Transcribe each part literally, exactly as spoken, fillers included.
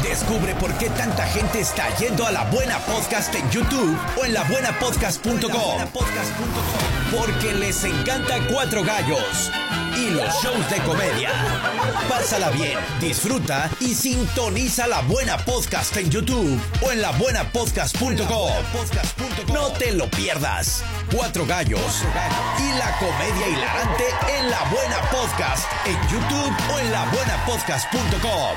Descubre por qué tanta gente está yendo a La Buena Podcast en YouTube o en la buena podcast punto com. Porque les encanta Cuatro Gallos y los shows de comedia. Pásala bien, disfruta y sintoniza La Buena Podcast en YouTube o en la buena podcast punto com. No te lo pierdas. Cuatro Gallos y la comedia hilarante en La Buena Podcast en YouTube o en la buena podcast punto com.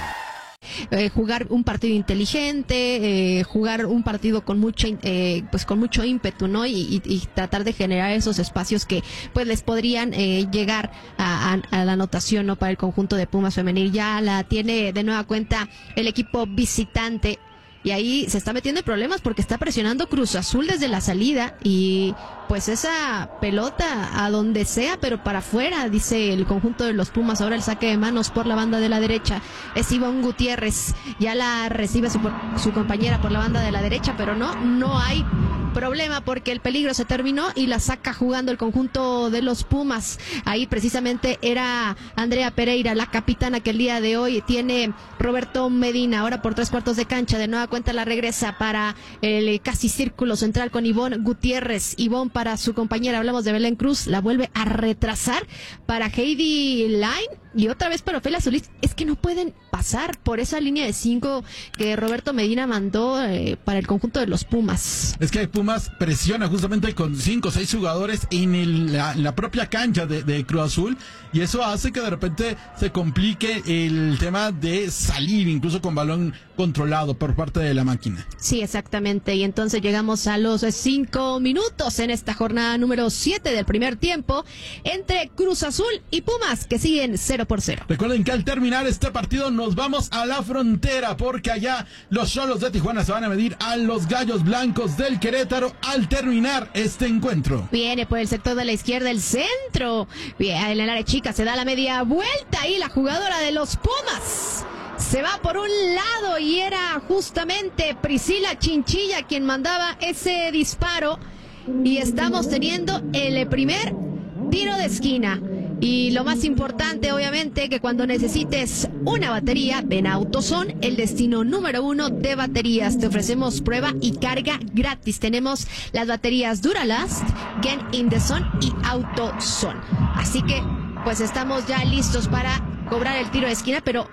Eh, jugar un partido inteligente, eh, jugar un partido con mucho, eh, pues con mucho ímpetu, ¿no? Y, y, y tratar de generar esos espacios que, pues, les podrían eh, llegar a, a, a la anotación, ¿no? Para el conjunto de Pumas femenil. Ya la tiene de nueva cuenta el equipo visitante. Y ahí se está metiendo en problemas porque está presionando Cruz Azul desde la salida y pues esa pelota a donde sea, pero para afuera, dice el conjunto de los Pumas. Ahora el saque de manos por la banda de la derecha es Ivonne Gutiérrez, ya la recibe su, su compañera por la banda de la derecha, pero no, no hay problema porque el peligro se terminó y la saca jugando el conjunto de los Pumas. Ahí precisamente era Andrea Pereira, la capitana que el día de hoy tiene Roberto Medina. Ahora por tres cuartos de cancha, de nueva cuenta la regresa para el casi círculo central con Ivonne Gutiérrez. Ivonne para su compañera, hablamos de Belén Cruz, la vuelve a retrasar para Heidi Line y otra vez para Ofelia Solís. Es que no pueden pasar por esa línea de cinco que Roberto Medina mandó eh, para el conjunto de los Pumas. Es que Pumas presiona justamente con cinco o seis jugadores en el, la, la propia cancha de, de Cruz Azul, y eso hace que de repente se complique el tema de salir incluso con balón controlado por parte de la máquina. Sí, exactamente, y entonces llegamos a los cinco minutos en esta jornada número siete del primer tiempo entre Cruz Azul y Pumas, que siguen cero por cero. Recuerden que al terminar este partido nos vamos a la frontera, porque allá los Xolos de Tijuana se van a medir a los Gallos Blancos del Querétaro al terminar este encuentro. Viene por el sector de la izquierda el centro, bien, en el área chica se da la media vuelta y la jugadora de los Pumas se va por un lado y era justamente Priscila Chinchilla quien mandaba ese disparo y estamos teniendo el primer tiro de esquina. Y lo más importante, obviamente, que cuando necesites una batería, ven a AutoZone, el destino número uno de baterías. Te ofrecemos prueba y carga gratis. Tenemos las baterías Duralast, Get in the Zone y AutoZone. Así que, pues estamos ya listos para cobrar el tiro de esquina, pero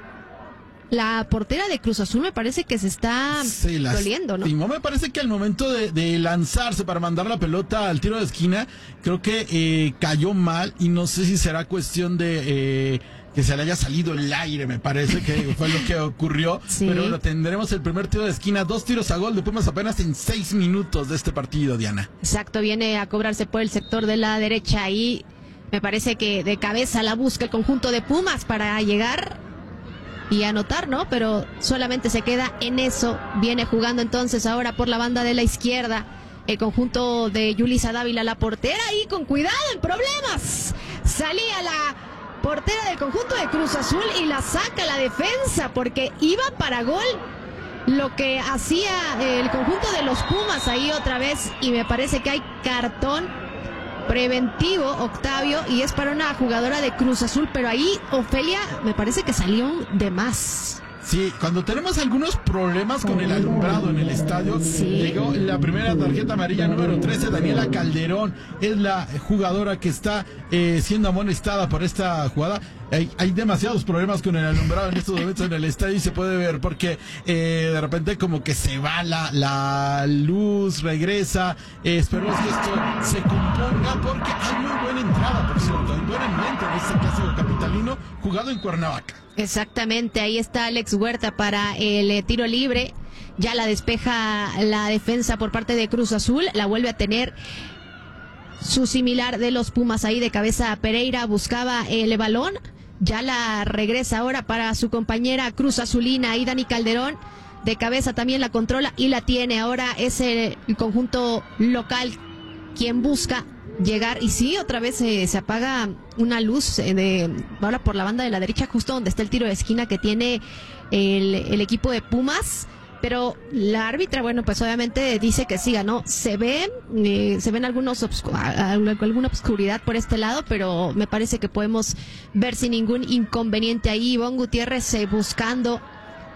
la portera de Cruz Azul me parece que se está sí, las, doliendo, ¿no? Sí, me parece que al momento de, de lanzarse para mandar la pelota al tiro de esquina, creo que eh, cayó mal y no sé si será cuestión de eh, que se le haya salido el aire, me parece que fue lo que ocurrió. Sí. Pero bueno, tendremos el primer tiro de esquina, dos tiros a gol de Pumas apenas en seis minutos de este partido, Diana. Exacto, viene a cobrarse por el sector de la derecha y me parece que de cabeza la busca el conjunto de Pumas para llegar y anotar, ¿no? Pero solamente se queda en eso. Viene jugando entonces ahora por la banda de la izquierda el conjunto de Yulisa Dávila, la portera, y con cuidado en problemas. Salía la portera del conjunto de Cruz Azul y la saca la defensa porque iba para gol lo que hacía el conjunto de los Pumas ahí otra vez, y me parece que hay cartón preventivo, Octavio, y es para una jugadora de Cruz Azul, pero ahí Ofelia me parece que salió de más. Sí, cuando tenemos algunos problemas con el alumbrado en el estadio, sí. Llegó la primera tarjeta amarilla número trece, Daniela Calderón, es la jugadora que está eh, siendo amonestada por esta jugada. Hay, hay demasiados problemas con el alumbrado en estos momentos en el estadio y se puede ver porque eh, de repente como que se va la, la luz, regresa. Eh, esperemos que esto se componga porque hay muy buena entrada, por cierto, hay buen ambiente en este clásico capitalino jugado en Cuernavaca. Exactamente, ahí está Alex Huerta para el eh, tiro libre. Ya la despeja la defensa por parte de Cruz Azul, la vuelve a tener su similar de los Pumas ahí de cabeza. Pereira buscaba el balón, ya la regresa ahora para su compañera Cruz Azulina, ahí Dani Calderón de cabeza también la controla y la tiene. Ahora es el, el conjunto local quien busca llegar, y sí, otra vez eh, se apaga una luz eh, de ahora por la banda de la derecha, justo donde está el tiro de esquina que tiene el, el equipo de Pumas. Pero la árbitra, bueno, pues obviamente dice que siga, ¿no? Se ven, eh, se ven algunos obscu- alguna obscuridad por este lado, pero me parece que podemos ver sin ningún inconveniente ahí. Ivonne Gutiérrez eh, buscando